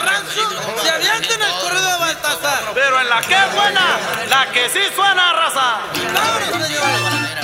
rancho se avienten el corrido de Baltasar. Pero en la que es buena, la que sí suena, raza. ¡Vámonos, señores!